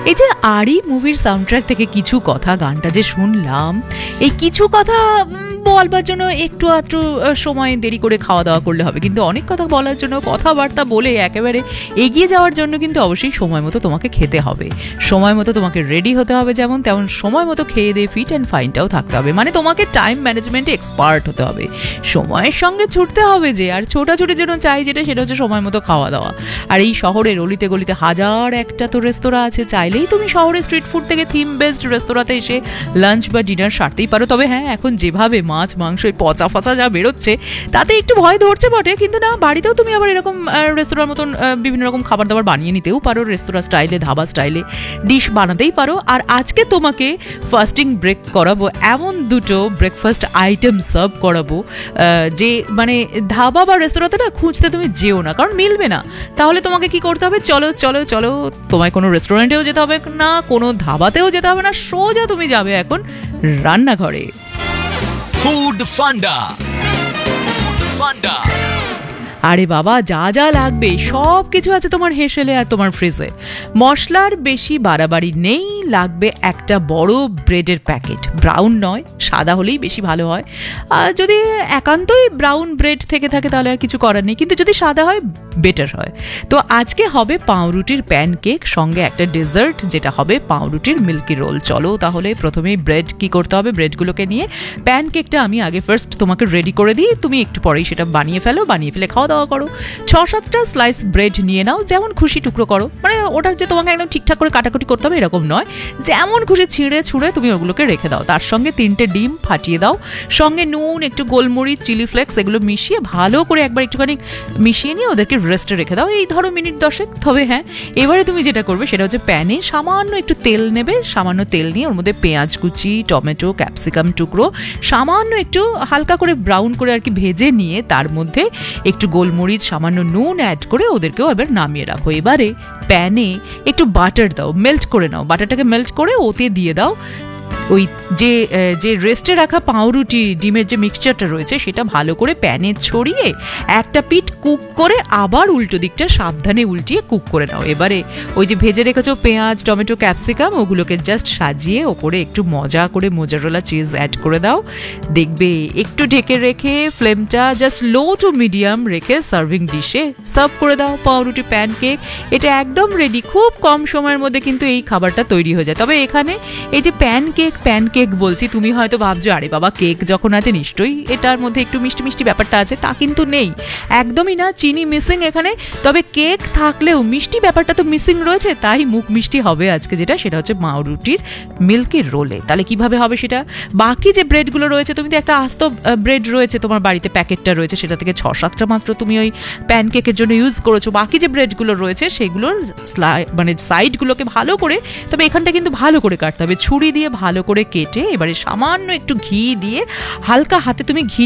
এই যে আরি মুভির সাউন্ডট্র্যাক থেকে কিছু কথা গানটা যে শুনলাম, এই কিছু কথা বলবার জন্য একটু আধটু সময় দেরি করে খাওয়া দাওয়া করলে হবে, কিন্তু অনেক কথা বলার জন্য কথাবার্তা বলে একেবারে এগিয়ে যাওয়ার জন্য কিন্তু অবশ্যই সময় মতো তোমাকে খেতে হবে, সময় মতো তোমাকে রেডি হতে হবে, যেমন তেমন সময় মতো খেয়ে দিয়ে ফিট অ্যান্ড ফাইনটাও থাকতে হবে। মানে তোমাকে টাইম ম্যানেজমেন্টে এক্সপার্ট হতে হবে, সময়ের সঙ্গে ছুটতে হবে যে, আর ছোটাছুটির জন্য চাই যেটা সেটা হচ্ছে সময় মতো খাওয়া দাওয়া। আর এই শহরের অলিতে গলিতে হাজার একটা তো রেস্তোরাঁ আছে, চাইলেই তুমি শহরের স্ট্রিট ফুড থেকে থিম বেসড রেস্তোরাঁতে এসে লাঞ্চ বা ডিনার সারতেই পারো। তবে হ্যাঁ, এখন যেভাবে মাছ মাংস পচা ফচা যা বেরোচ্ছে তাতে একটু ভয় ধরছে বটে, কিন্তু না, বাড়িতেও তুমি আবার এরকম রেস্তোরাঁর মতন বিভিন্ন রকম খাবার দাবার বানিয়ে নিতেও পারো, রেস্তোরাঁ স্টাইলে ধাবা স্টাইলে ডিশ বানাতেই পারো। আর আজকে তোমাকে ফাস্টিং ব্রেক করাবো, এমন দুটো ব্রেকফাস্ট আইটেম সার্ভ করাবো যে মানে ধাবা বা রেস্তোরাঁতে না খুঁজতে তুমি যেও না, কারণ মিলবে না। তাহলে তোমাকে কি করতে হবে, চলো চলো চলো, তোমায় কোনো রেস্টুরেন্টেও যেতে হবে না, কোনো ধাবাতেও যেতে হবে না, সোজা তুমি যাবে এখন রান্নাঘরে। ফুড ফান্ডা। আরে বাবা, যা যা লাগবে সব কিছু আছে তোমার হেসেলে আর তোমার ফ্রিজে। মশলার বেশি বাড়াবাড়ি নেই, লাগবে একটা বড় ব্রেডের প্যাকেট, ব্রাউন নয়, সাদা হলেই বেশি ভালো হয়। আর যদি একান্তই ব্রাউন ব্রেড থেকে থাকে তাহলে আর কিছু করার নেই, কিন্তু যদি সাদা হয় বেটার হয়। তো আজকে হবে পাউরুটির প্যানকেক, সঙ্গে একটা ডেজার্ট যেটা হবে পাউরুটির মিল্কি রোল। চলো তাহলে প্রথমেই ব্রেড কি করতে হবে, ব্রেডগুলোকে নিয়ে প্যানকেকটা আমি আগে ফার্স্ট তোমাকে রেডি করে দিই, তুমি একটু পরেই সেটা বানিয়ে ফেলে খাওয়া দাওয়া করো। 6-7টা স্লাইস ব্রেড নিয়ে নাও, যেমন খুশি টুকরো করো, মানে ওটা যে তোমাকে একদম ঠিকঠাক করে কাটাকুটি করতে হবে এরকম নয়, যেমন খুশি ছিঁড়ে ছুঁড়ে তুমি ওগুলোকে রেখে দাও। তার সঙ্গে 3টে ডিম ফাটিয়ে দাও, সঙ্গে নুন, একটু গোলমরিচ, চিলি ফ্লেক্স এগুলো মিশিয়ে ভালো করে একবার একটুখানি মিশিয়ে নিয়ে ওদেরকে রেস্টে রেখে দাও, এই ধরো মিনিট 10। তবে হ্যাঁ, এবারে তুমি যেটা করবে সেটা হচ্ছে প্যানে সামান্য একটু তেল নেবে, সামান্য তেল নিয়ে ওর মধ্যে পেঁয়াজ কুচি, টমেটো, ক্যাপসিকাম টুকরো সামান্য একটু হালকা করে ব্রাউন করে আর কি ভেজে নিয়ে তার মধ্যে একটু গোলমরিচ, সামান্য নুন অ্যাড করে ওদেরকেও এবার নামিয়ে রাখো। এবারে প্যানে একটু বাটার দাও, মেল্ট করে নাও, বাটারটাকে মেল্ট করে ওতে দিয়ে দাও ওই যে রেস্টে রাখা পাউরুটি ডিমের যে মিক্সচারটা রয়েছে সেটা ভালো করে প্যানে ছড়িয়ে একটা পিঠ কুক করে আবার উল্টো দিকটা সাবধানে উল্টিয়ে কুক করে নাও। এবারে ওই যে ভেজে রেখেছো পেঁয়াজ, টমেটো, ক্যাপসিকাম ওগুলোকে জাস্ট সাজিয়ে ওপরে একটু মজা করে মোজারেলা চিজ অ্যাড করে দাও। দেখবে একটু ঢেকে রেখে ফ্লেমটা জাস্ট লো টু মিডিয়াম রেখে সার্ভিং ডিশে সার্ভ করে দাও পাউরুটি প্যানকেক। এটা একদম রেডি, খুব কম সময়ের মধ্যে কিন্তু এই খাবারটা তৈরি হয়ে যায়। তবে এখানে এই যে প্যানকেক বলছি, তুমি হয়তো ভাবছো আরে বাবা কেক যখন আছে নিশ্চয়ই এটার মধ্যে একটু মিষ্টি মিষ্টি ব্যাপারটা আছে, তা কিন্তু নেই, একদমই না, চিনি মিসিং এখানে। তবে কেক থাকলেও মিষ্টি ব্যাপারটা তো মিসিং রয়েছে, তাই মুখ মিষ্টি হবে আজকে যেটা, সেটা হচ্ছে পাউরুটির মিল্কি রোলে। তাহলে কিভাবে হবে সেটা, বাকি যে ব্রেডগুলো রয়েছে, তুমি তো একটা আস্ত ব্রেড রয়েছে তোমার বাড়িতে, প্যাকেটটা রয়েছে, সেটা থেকে 6-7টা মাত্র তুমি ওই প্যানকেকের জন্য ইউজ করেছো, বাকি যে ব্রেডগুলো রয়েছে সেগুলোর মানে সাইডগুলোকে ভালো করে, তবে এখানটা কিন্তু ভালো করে কাটতে হবে, ছুরি দিয়ে ভালো করে কেটে এবারে সামান্য একটু ঘি দিয়ে হালকা হাতে তুমি ঘি